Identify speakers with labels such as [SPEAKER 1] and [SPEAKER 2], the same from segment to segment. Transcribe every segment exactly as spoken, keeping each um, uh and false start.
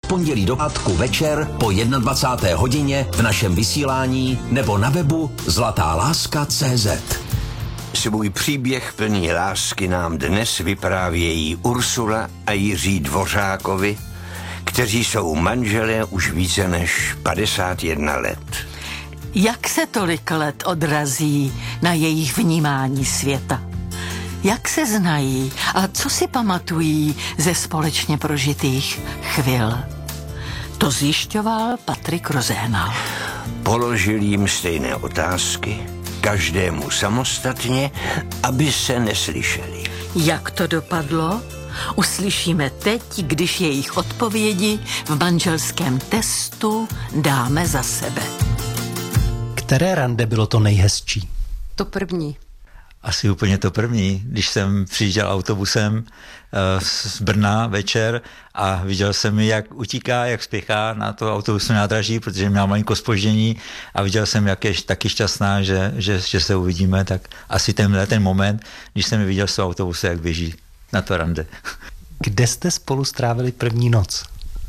[SPEAKER 1] pondělí do pátku večer po dvacáté jedné hodině v našem vysílání nebo na webu zlatá láska tečka cé zet.
[SPEAKER 2] Svůj příběh plný lásky nám dnes vyprávějí Ursula a Jiří Dvořákovi, kteří jsou manželé už více než padesát jedna let.
[SPEAKER 3] Jak se tolik let odrazí na jejich vnímání světa? Jak se znají a co si pamatují ze společně prožitých chvil? To zjišťoval Patrik Rozehnal.
[SPEAKER 2] Položil jim stejné otázky, každému samostatně, aby se neslyšeli.
[SPEAKER 3] Jak to dopadlo? Uslyšíme teď, když jejich odpovědi v manželském testu dáme za sebe.
[SPEAKER 4] Které rande bylo to nejhezčí?
[SPEAKER 5] To první.
[SPEAKER 6] Asi úplně to první, když jsem přijížděl autobusem uh, z Brna večer a viděl jsem, jak utíká, jak spěchá na to autobusové nádraží, protože měla malinko zpoždění a viděl jsem, jak je taky šťastná, že, že, že se uvidíme, tak asi tenhle ten moment, když jsem ji viděl z toho autobusu, jak běží na to rande.
[SPEAKER 4] Kde jste spolu strávili první noc?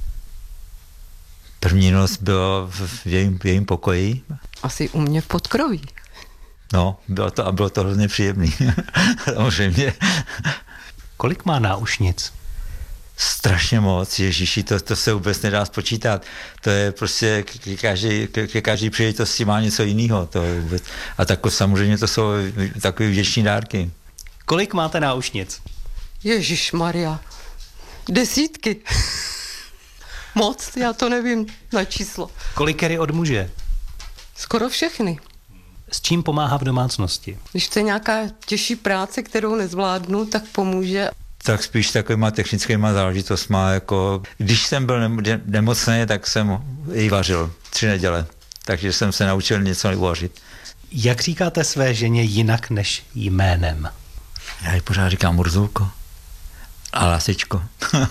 [SPEAKER 6] První noc bylo v jejím, v jejím pokoji.
[SPEAKER 5] Asi u mě v podkroví.
[SPEAKER 6] No, bylo to a bylo to hrozně příjemný. Samozřejmě.
[SPEAKER 4] Kolik má náušnic?
[SPEAKER 6] Strašně moc, ježiši, to, to se vůbec nedá spočítat. To je prostě, ke každý, ke každý příležitosti má něco jiného. To vůbec, a tak samozřejmě to jsou takové vděční dárky.
[SPEAKER 4] Kolik máte náušnic?
[SPEAKER 5] Ježišmarja, desítky. Moc, já to nevím na číslo.
[SPEAKER 4] Kolikery od muže?
[SPEAKER 5] Skoro všechny.
[SPEAKER 4] S čím pomáhá v domácnosti?
[SPEAKER 5] Když chce nějaká těžší práce, kterou nezvládnu, tak pomůže.
[SPEAKER 6] Tak spíš takovýma technickýma záležitostma, jako když jsem byl nemocný, tak jsem jí vařil tři neděle, takže jsem se naučil něco uvařit.
[SPEAKER 4] Jak říkáte své ženě jinak než jménem?
[SPEAKER 6] Já jí pořád říkám Urzulko a Lasičko.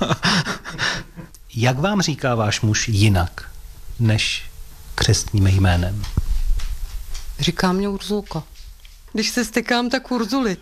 [SPEAKER 4] Jak vám říká váš muž jinak než křestním jménem?
[SPEAKER 5] Říká mě Urzulka. Když se stykám, tak Urzuli.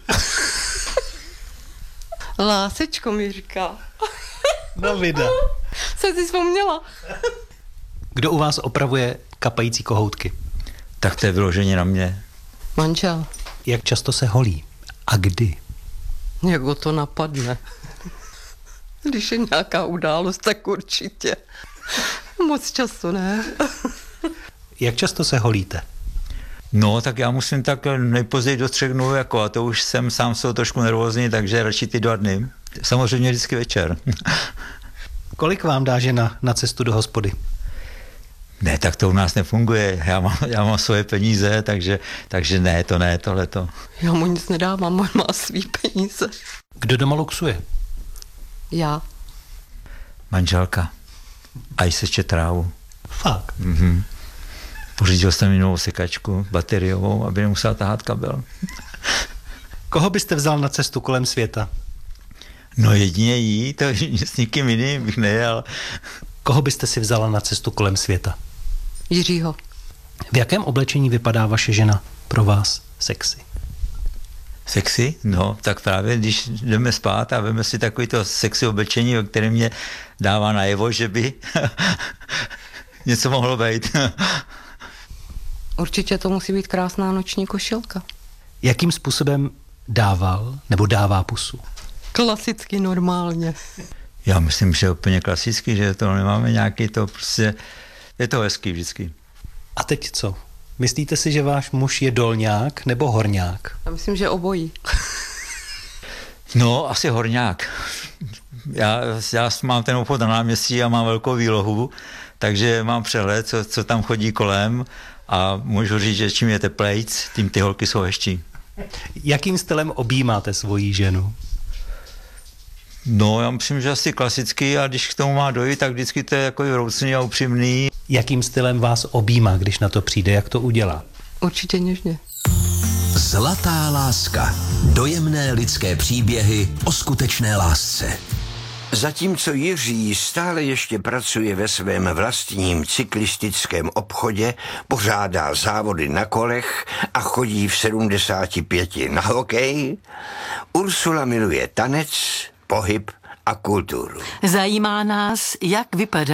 [SPEAKER 5] Lásečko mi říká.
[SPEAKER 4] No vida.
[SPEAKER 5] Jsem si vzpomněla.
[SPEAKER 4] Kdo u vás opravuje kapající kohoutky?
[SPEAKER 6] Tak to je vyloženě na mě.
[SPEAKER 5] Manžel.
[SPEAKER 4] Jak často se holí? A kdy?
[SPEAKER 5] Jak ho to napadne. Když je nějaká událost, tak určitě. Moc často ne.
[SPEAKER 4] Jak často se holíte?
[SPEAKER 6] No, tak já musím tak nejpozději do třech dnů, jako, a to už jsem sám jsou trošku nervózní, takže radši ty dva dny. Samozřejmě vždycky večer.
[SPEAKER 4] Kolik vám dá žena na cestu do hospody?
[SPEAKER 6] Ne, tak to u nás nefunguje. Já mám, já mám svoje peníze, takže, takže ne, to ne, tohleto.
[SPEAKER 5] Já mu nic nedávám, on má svý peníze.
[SPEAKER 4] Kdo doma luxuje?
[SPEAKER 5] Já.
[SPEAKER 6] Manželka. A jí seče trávu.
[SPEAKER 4] Fakt?
[SPEAKER 6] Mhm. Pořídil jsem jinou sekačku bateriovou, aby nemusela tahat kabel.
[SPEAKER 4] Koho byste vzal na cestu kolem světa?
[SPEAKER 6] No jedině jí, to s nikým jiným bych nejel.
[SPEAKER 4] Koho byste si vzala na cestu kolem světa?
[SPEAKER 5] Jiřího.
[SPEAKER 4] V jakém oblečení vypadá vaše žena pro vás sexy?
[SPEAKER 6] Sexy? No, tak právě když jdeme spát a veme si takový to sexy oblečení, o kterém mě dává najevo, že by něco mohlo být.
[SPEAKER 5] Určitě to musí být krásná noční košilka.
[SPEAKER 4] Jakým způsobem dával nebo dává pusu?
[SPEAKER 5] Klasicky, normálně.
[SPEAKER 6] Já myslím, že úplně klasicky, že to nemáme nějaký to prostě, je to hezký vždycky.
[SPEAKER 4] A teď co? Myslíte si, že váš muž je dolňák nebo horňák?
[SPEAKER 5] Já myslím, že obojí.
[SPEAKER 6] No, asi horňák. Já, já mám ten obchod na náměstí a mám velkou výlohu, takže mám přehled, co, co tam chodí kolem a můžu říct, že čím je teplejc, tím ty holky jsou hezčí.
[SPEAKER 4] Jakým stylem objímáte svoji ženu?
[SPEAKER 6] No, já myslím, že asi klasicky a když k tomu má dojít, tak vždycky to je jako vroucný a upřímný.
[SPEAKER 4] Jakým stylem vás objímá, když na to přijde, jak to udělá?
[SPEAKER 5] Určitě něžně.
[SPEAKER 1] Zlatá láska. Dojemné lidské příběhy o skutečné lásce.
[SPEAKER 2] Zatímco Jiří stále ještě pracuje ve svém vlastním cyklistickém obchodě, pořádá závody na kolech a chodí v sedmdesáti pěti na hokej, Ursula miluje tanec, pohyb a kulturu.
[SPEAKER 3] Zajímá nás, jak vypadá